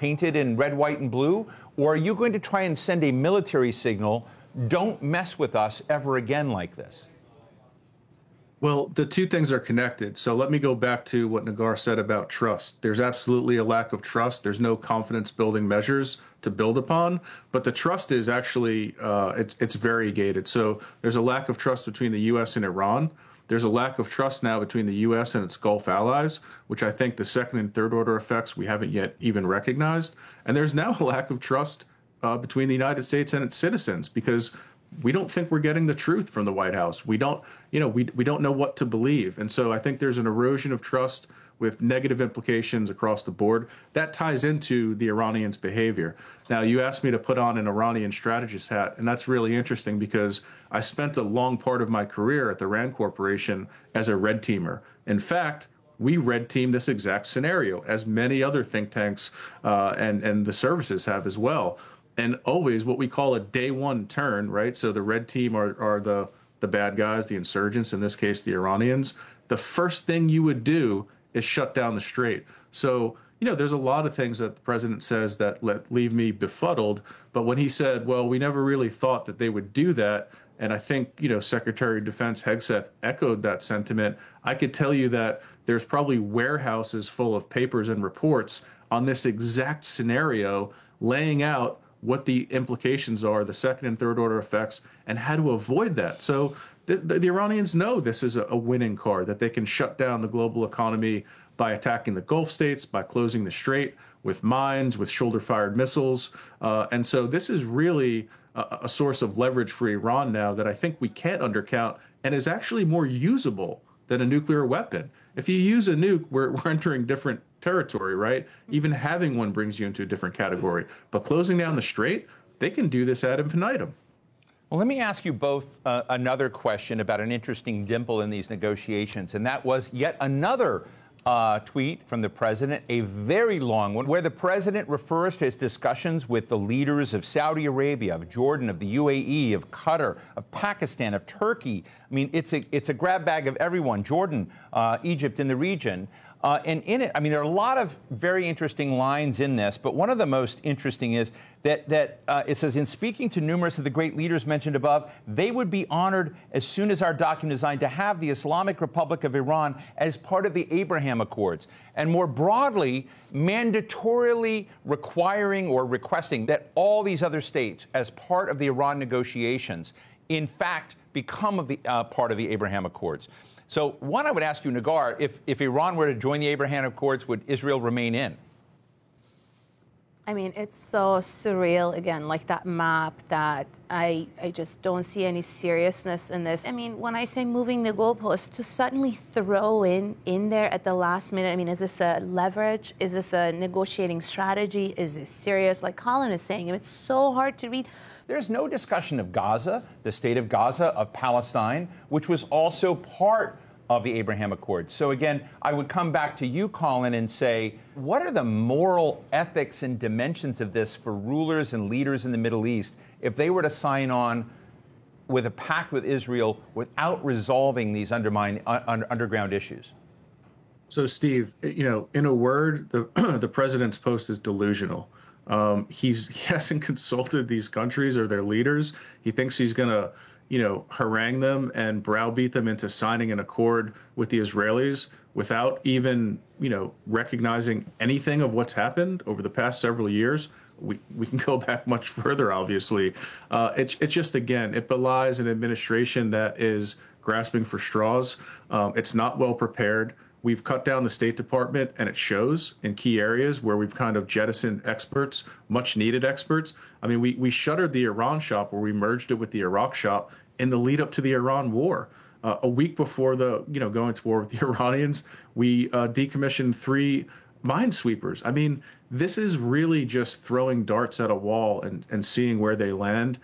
painted in red, white, and blue? Or are you going to try and send a military signal, don't mess with us ever again like this? Well, the two things are connected. So let me go back to what Nagar said about trust. There's absolutely a lack of trust. There's no confidence building measures to build upon, but the trust is actually it's variegated. So there's a lack of trust between the U.S. and Iran. There's a lack of trust now between the U.S. and its Gulf allies, which I think the second and third order effects we haven't yet even recognized. And there's now a lack of trust between the United States and its citizens because we don't think we're getting the truth from the White House. We don't, we don't know what to believe. And so I think there's an erosion of trust with negative implications across the board. That ties into the Iranians' behavior. Now, you asked me to put on an Iranian strategist hat, and that's really interesting because I spent a long part of my career at the RAND Corporation as a red teamer. In fact, we red team this exact scenario, as many other think tanks and the services have as well. And always what we call a day one turn, right? So the red team are the bad guys, the insurgents, in this case, the Iranians. The first thing you would do is shut down the strait. So, there's a lot of things that the president says that leave me befuddled. But when he said, well, we never really thought that they would do that, and I think, Secretary of Defense Hegseth echoed that sentiment, I could tell you that there's probably warehouses full of papers and reports on this exact scenario laying out what the implications are, the second and third order effects, and how to avoid that. So the Iranians know this is a winning card, that they can shut down the global economy by attacking the Gulf states, by closing the strait with mines, with shoulder-fired missiles. And so this is really a source of leverage for Iran now that I think we can't undercount and is actually more usable than a nuclear weapon. If you use a nuke, we're entering different territory, right? Even having one brings you into a different category. But closing down the strait, they can do this ad infinitum. Well, let me ask you both another question about an interesting dimple in these negotiations, and that was yet another tweet from the president, a very long one, where the president refers to his discussions with the leaders of Saudi Arabia, of Jordan, of the UAE, of Qatar, of Pakistan, of Turkey. I mean, it's a grab bag of everyone, Jordan, Egypt in the region. And in it, there are a lot of very interesting lines in this, but one of the most interesting is that it says, in speaking to numerous of the great leaders mentioned above, they would be honored as soon as our document is designed to have the Islamic Republic of Iran as part of the Abraham Accords. And more broadly, mandatorily requiring or requesting that all these other states, as part of the Iran negotiations, in fact, become part of the Abraham Accords. So one, I would ask you, Nagar, if Iran were to join the Abraham Accords, would Israel remain in? It's so surreal, again, like that map, that I just don't see any seriousness in this. When I say moving the goalposts, to suddenly throw in there at the last minute, is this a leverage? Is this a negotiating strategy? Is this serious? Like Colin is saying, it's so hard to read. There's no discussion of Gaza, the state of Gaza, of Palestine, which was also part of the Abraham Accords. So again, I would come back to you, Colin, and say, what are the moral ethics and dimensions of this for rulers and leaders in the Middle East if they were to sign on with a pact with Israel without resolving these underground issues? So, Steve, in a word, the president's post is delusional. He hasn't consulted these countries or their leaders. He thinks he's going to harangue them and browbeat them into signing an accord with the Israelis without even, recognizing anything of what's happened over the past several years. We can go back much further, obviously. It's just, again, it belies an administration that is grasping for straws. It's not well prepared. We've cut down the State Department, and it shows in key areas where we've kind of jettisoned experts, much needed experts. We shuttered the Iran shop, where we merged it with the Iraq shop in the lead up to the Iran war. A week before going to war with the Iranians, we decommissioned 3 minesweepers. This is really just throwing darts at a wall and seeing where they land.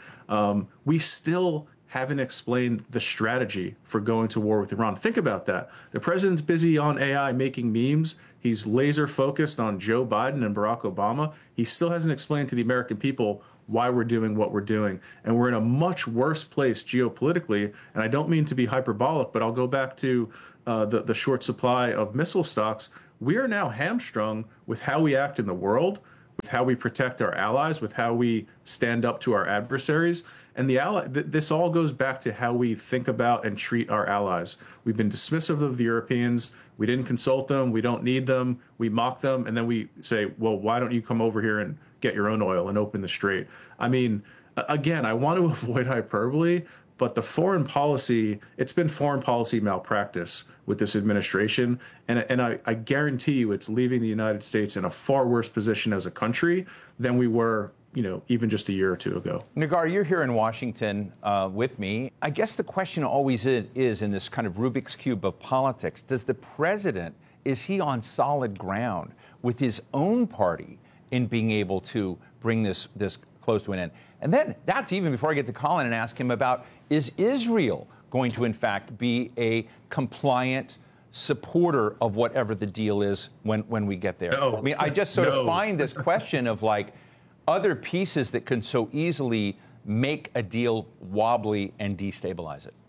We still haven't explained the strategy for going to war with Iran. Think about that. The president's busy on AI making memes. He's laser focused on Joe Biden and Barack Obama. He still hasn't explained to the American people why we're doing what we're doing. And we're in a much worse place geopolitically. And I don't mean to be hyperbolic, but I'll go back to the short supply of missile stocks. We are now hamstrung with how we act in the world with how we protect our allies, with how we stand up to our adversaries. And this all goes back to how we think about and treat our allies. We've been dismissive of the Europeans. We didn't consult them. We don't need them. We mock them. And then we say, well, why don't you come over here and get your own oil and open the strait? I mean, again, I want to avoid hyperbole, but the foreign policy, it's been foreign policy malpractice with this administration. And I guarantee you it's leaving the United States in a far worse position as a country than we were, even just a year or two ago. Nagar, you're here in Washington with me. I guess the question always is in this kind of Rubik's Cube of politics, does the president, is he on solid ground with his own party in being able to bring this close to an end? And then that's even before I get to Colin and ask him about, is Israel going to, in fact, be a compliant supporter of whatever the deal is when we get there? No. I mean, I just sort of find this question of like other pieces that can so easily make a deal wobbly and destabilize it.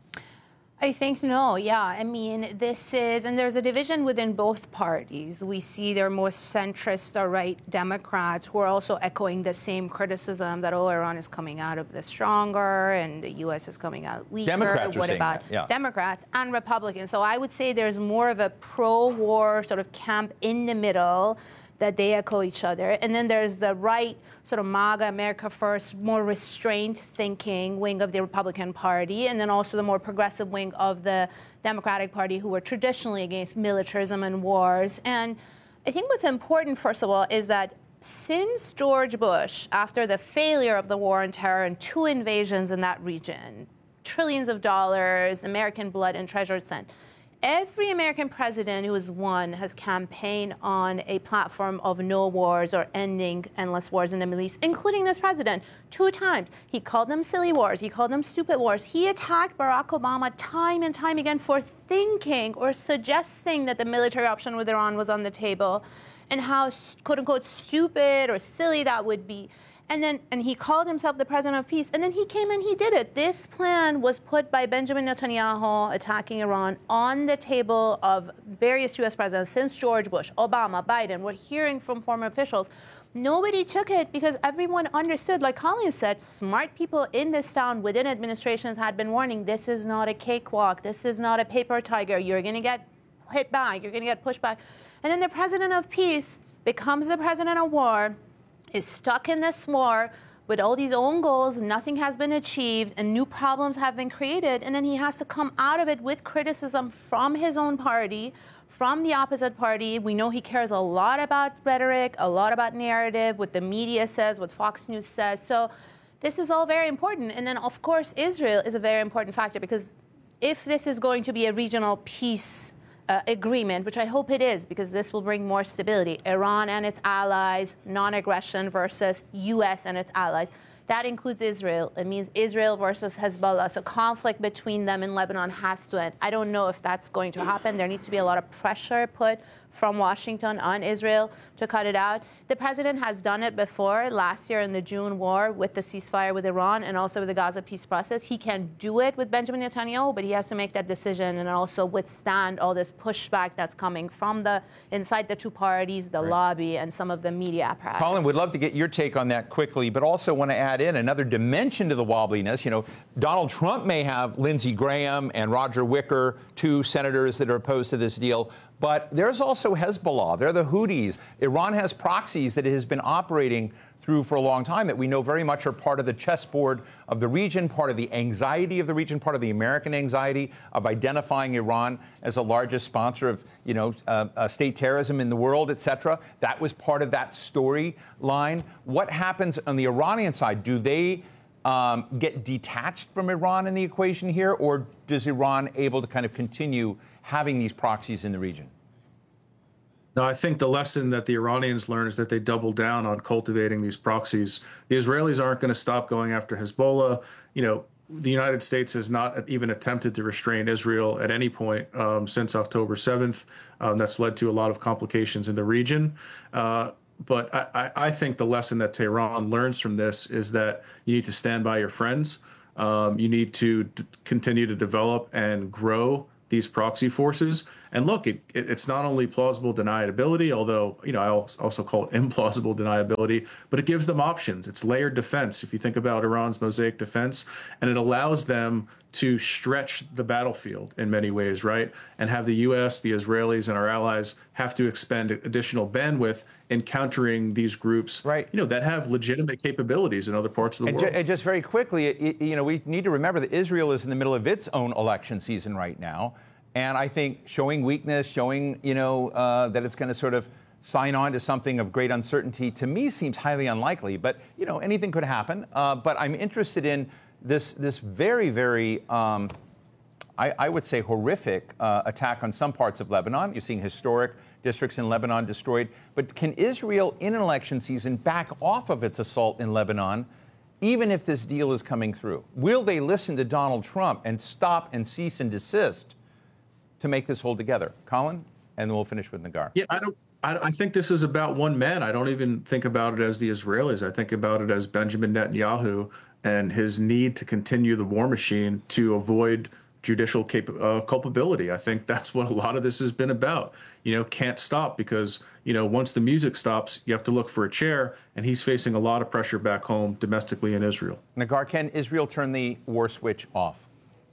I think no, yeah. I mean, and there's a division within both parties. We see they're more centrist or right Democrats who are also echoing the same criticism that, Iran is coming out of this stronger and the U.S. is coming out weaker. Democrats what about that, yeah. Democrats and Republicans? So I would say there's more of a pro-war sort of camp in the middle that they echo each other. And then there's the right sort of MAGA, America First, more restrained thinking wing of the Republican Party, and then also the more progressive wing of the Democratic Party who were traditionally against militarism and wars. And I think what's important, first of all, is that since George Bush, after the failure of the war on terror and 2 invasions in that region, trillions of dollars, American blood and treasure sent, every American president who has won has campaigned on a platform of no wars or ending endless wars in the Middle East, including this president 2 times. He called them silly wars. He called them stupid wars. He attacked Barack Obama time and time again for thinking or suggesting that the military option with Iran was on the table and how, quote unquote, stupid or silly that would be. And he called himself the president of peace. And then he came and he did it. This plan was put by Benjamin Netanyahu attacking Iran on the table of various U.S. presidents since George Bush, Obama, Biden. We're hearing from former officials. Nobody took it because everyone understood, like Colin said, smart people in this town within administrations had been warning, this is not a cakewalk. This is not a paper tiger. You're going to get hit back. You're going to get pushed back. And then the president of peace becomes the president of war, is stuck in this war with all these own goals, nothing has been achieved, and new problems have been created, and then he has to come out of it with criticism from his own party, from the opposite party. We know he cares a lot about rhetoric, a lot about narrative, what the media says, what Fox News says. So this is all very important. And then, of course, Israel is a very important factor, because if this is going to be a regional peace agreement, which I hope it is, because this will bring more stability. Iran and its allies, non-aggression versus U.S. and its allies. That includes Israel. It means Israel versus Hezbollah. So conflict between them in Lebanon has to end. I don't know if that's going to happen. There needs to be a lot of pressure put from Washington on Israel to cut it out. The president has done it before, last year in the June war with the ceasefire with Iran and also with the Gaza peace process. He can do it with Benjamin Netanyahu, but he has to make that decision and also withstand all this pushback that's coming from inside the 2 parties, the lobby, and some of the media apparatus. Colin, would love to get your take on that quickly, but also want to add in another dimension to the wobbliness. Donald Trump may have Lindsey Graham and Roger Wicker, 2 senators that are opposed to this deal. But there's also Hezbollah. They're the Houthis. Iran has proxies that it has been operating through for a long time that we know very much are part of the chessboard of the region, part of the anxiety of the region, part of the American anxiety of identifying Iran as the largest sponsor of, state terrorism in the world, et cetera. That was part of that storyline. What happens on the Iranian side? Do they get detached from Iran in the equation here, or does Iran able to kind of continue having these proxies in the region? No, I think the lesson that the Iranians learn is that they double down on cultivating these proxies. The Israelis aren't going to stop going after Hezbollah. The United States has not even attempted to restrain Israel at any point since October 7th. That's led to a lot of complications in the region. But I think the lesson that Tehran learns from this is that you need to stand by your friends. You need to continue to develop and grow these proxy forces. And look, it's not only plausible deniability, although, I also call it implausible deniability, but it gives them options. It's layered defense. If you think about Iran's mosaic defense, and it allows them to stretch the battlefield in many ways, right? And have the U.S., the Israelis, and our allies have to expend additional bandwidth in countering these groups, right? That have legitimate capabilities in other parts of the world. And just very quickly, we need to remember that Israel is in the middle of its own election season right now, and I think showing weakness, showing that it's going to sort of sign on to something of great uncertainty, to me seems highly unlikely. But anything could happen. But I'm interested in this very, very, I would say, horrific attack on some parts of Lebanon. You're seeing historic districts in Lebanon destroyed. But can Israel, in an election season, back off of its assault in Lebanon, even if this deal is coming through? Will they listen to Donald Trump and stop and cease and desist to make this hold together? Colin, and then we'll finish with Nagar. Yeah, I think this is about one man. I don't even think about it as the Israelis. I think about it as Benjamin Netanyahu and his need to continue the war machine to avoid judicial culpability. I think that's what a lot of this has been about. Can't stop because, once the music stops, you have to look for a chair, and he's facing a lot of pressure back home domestically in Israel. Nagar, can Israel turn the war switch off?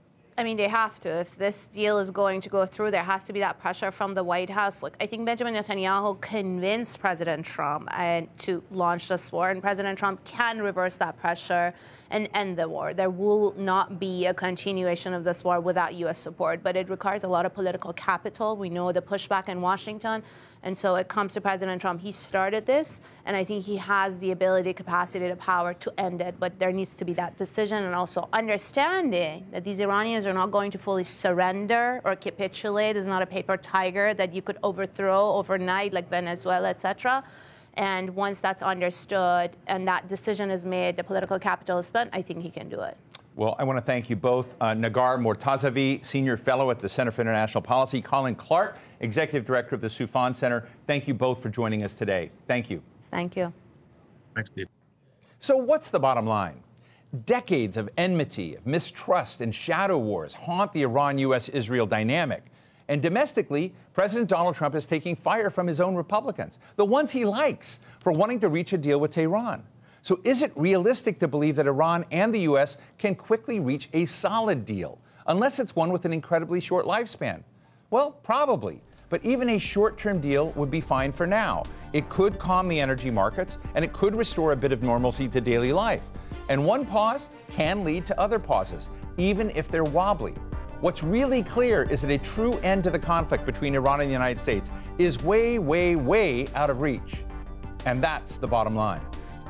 I mean, they have to. If this deal is going to go through, there has to be that pressure from the White House. Look, I think Benjamin Netanyahu convinced President Trump to launch this war, and President Trump can reverse that pressure and end the war. There will not be a continuation of this war without U.S. support, but it requires a lot of political capital. We know the pushback in Washington. And so it comes to President Trump. He started this, and I think he has the ability, capacity, the power to end it. But there needs to be that decision, and also understanding that these Iranians are not going to fully surrender or capitulate. It's not a paper tiger that you could overthrow overnight, like Venezuela, etc. And once that's understood and that decision is made, the political capital is spent, I think he can do it. Well, I want to thank you both. Nagar Mortazavi, Senior Fellow at the Center for International Policy, Colin Clark, Executive Director of the Soufan Center. Thank you both for joining us today. Thank you. Thank you. Thanks, Steve. So what's the bottom line? Decades of enmity, of mistrust, and shadow wars haunt the Iran-U.S.-Israel dynamic. And domestically, President Donald Trump is taking fire from his own Republicans, the ones he likes, for wanting to reach a deal with Tehran. So is it realistic to believe that Iran and the U.S. can quickly reach a solid deal, unless it's one with an incredibly short lifespan? Well, probably. But even a short-term deal would be fine for now. It could calm the energy markets, and it could restore a bit of normalcy to daily life. And one pause can lead to other pauses, even if they're wobbly. What's really clear is that a true end to the conflict between Iran and the United States is way, way, way out of reach. And that's the bottom line.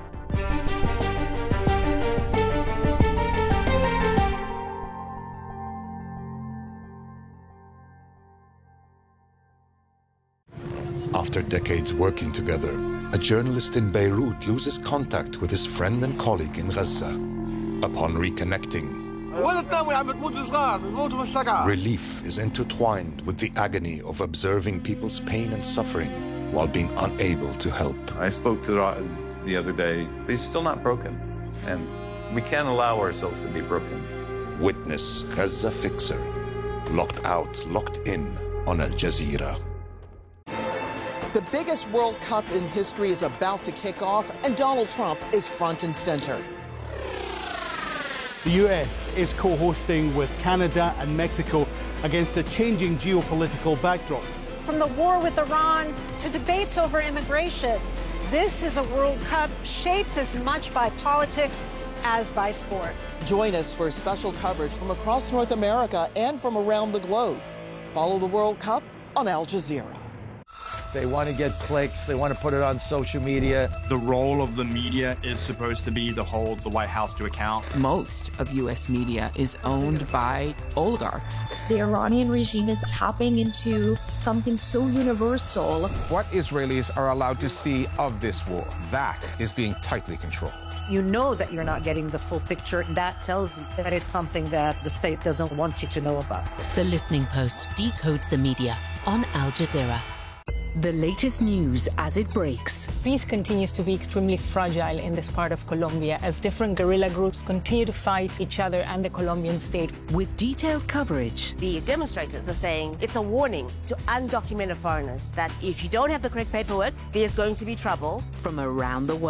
After decades working together, a journalist in Beirut loses contact with his friend and colleague in Gaza. Upon reconnecting, relief is intertwined with the agony of observing people's pain and suffering while being unable to help. I spoke to Ra'ad the other day, but he's still not broken. And we can't allow ourselves to be broken. Witness Gaza Fixer, locked out, locked in on Al Jazeera. The biggest World Cup in history is about to kick off, and Donald Trump is front and center. The US is co-hosting with Canada and Mexico against a changing geopolitical backdrop. From the war with Iran to debates over immigration, this is a World Cup shaped as much by politics as by sport. Join us for special coverage from across North America and from around the globe. Follow the World Cup on Al Jazeera. They want to get clicks. They want to put it on social media. The role of the media is supposed to be to hold the White House to account. Most of U.S. media is owned by oligarchs. The Iranian regime is tapping into something so universal. What Israelis are allowed to see of this war, that is being tightly controlled. You know that you're not getting the full picture. That tells you that it's something that the state doesn't want you to know about. The Listening Post decodes the media on Al Jazeera. The latest news as it breaks. Peace continues to be extremely fragile in this part of Colombia as different guerrilla groups continue to fight each other and the Colombian state. With detailed coverage. The demonstrators are saying it's a warning to undocumented foreigners that if you don't have the correct paperwork, there's going to be trouble. From around the world.